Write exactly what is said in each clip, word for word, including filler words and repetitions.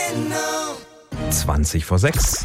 zwanzig vor sechs.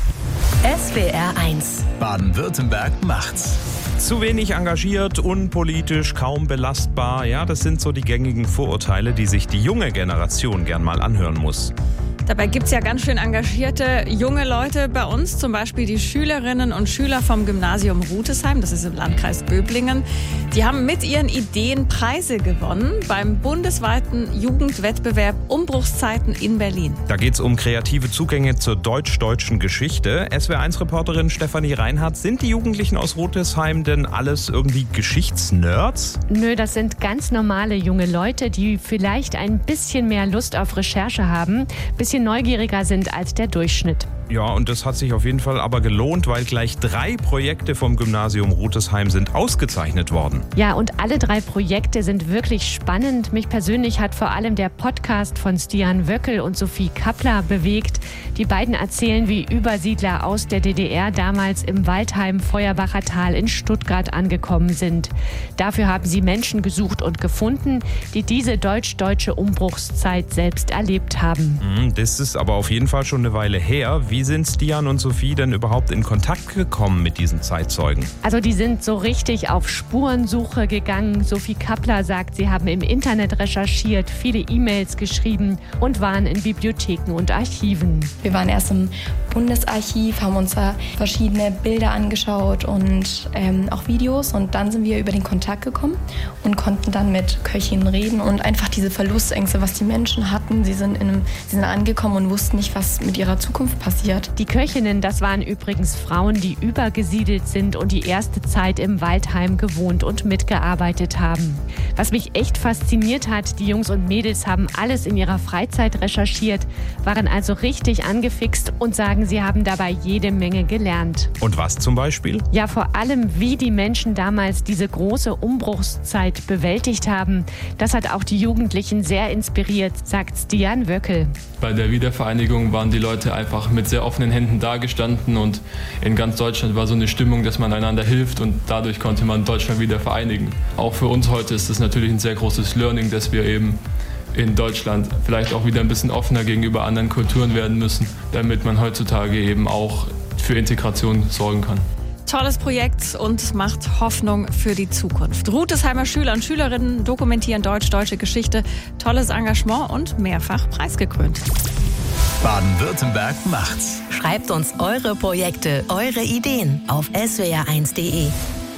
S W R eins. Baden-Württemberg macht's. Zu wenig engagiert, unpolitisch, kaum belastbar. Ja, das sind so die gängigen Vorurteile, die sich die junge Generation gern mal anhören muss. Dabei gibt es ja ganz schön engagierte junge Leute bei uns, zum Beispiel die Schülerinnen und Schüler vom Gymnasium Rutesheim, das ist im Landkreis Böblingen. Die haben mit ihren Ideen Preise gewonnen beim bundesweiten Jugendwettbewerb Umbruchszeiten in Berlin. Da geht es um kreative Zugänge zur deutsch-deutschen Geschichte. S W R eins Reporterin Stefanie Reinhardt, sind die Jugendlichen aus Rutesheim denn alles irgendwie Geschichtsnerds? Nö, das sind ganz normale junge Leute, die vielleicht ein bisschen mehr Lust auf Recherche haben, bisschen neugieriger sind als der Durchschnitt. Ja, und das hat sich auf jeden Fall aber gelohnt, weil gleich drei Projekte vom Gymnasium Rutesheim sind ausgezeichnet worden. Ja, und alle drei Projekte sind wirklich spannend. Mich persönlich hat vor allem der Podcast von Stian Wöckel und Sophie Kappler bewegt. Die beiden erzählen, wie Übersiedler aus der D D R damals im Waldheim-Feuerbacher Tal in Stuttgart angekommen sind. Dafür haben sie Menschen gesucht und gefunden, die diese deutsch-deutsche Umbruchszeit selbst erlebt haben. Das ist aber auf jeden Fall schon eine Weile her. Wie sind Stian und Sophie denn überhaupt in Kontakt gekommen mit diesen Zeitzeugen? Also die sind so richtig auf Spurensuche gegangen. Sophie Kappler sagt, sie haben im Internet recherchiert, viele E-Mails geschrieben und waren in Bibliotheken und Archiven. Wir waren erst im Bundesarchiv, haben uns da verschiedene Bilder angeschaut und ähm, auch Videos. Und dann sind wir über den Kontakt gekommen und konnten dann mit Köchinnen reden und einfach diese Verlustängste, was die Menschen hatten. Sie sind, in einem, sie sind angekommen und wussten nicht, was mit ihrer Zukunft passiert. Die Köchinnen, das waren übrigens Frauen, die übergesiedelt sind und die erste Zeit im Waldheim gewohnt und mitgearbeitet haben. Was mich echt fasziniert hat, die Jungs und Mädels haben alles in ihrer Freizeit recherchiert, waren also richtig angefixt und sagen, sie haben dabei jede Menge gelernt. Und was zum Beispiel? Ja, vor allem, wie die Menschen damals diese große Umbruchszeit bewältigt haben. Das hat auch die Jugendlichen sehr inspiriert, sagt Stian Wöckel. Bei der Wiedervereinigung waren die Leute einfach mit sehr offenen Händen dagestanden und in ganz Deutschland war so eine Stimmung, dass man einander hilft und dadurch konnte man Deutschland wieder vereinigen. Auch für uns heute ist das natürlich ein sehr großes Learning, dass wir eben in Deutschland vielleicht auch wieder ein bisschen offener gegenüber anderen Kulturen werden müssen, damit man heutzutage eben auch für Integration sorgen kann. Tolles Projekt und macht Hoffnung für die Zukunft. Rutesheimer Schüler und Schülerinnen dokumentieren deutsch-deutsche Geschichte. Tolles Engagement und mehrfach preisgekrönt. Baden-Württemberg macht's. Schreibt uns eure Projekte, eure Ideen auf s w r eins punkt d e.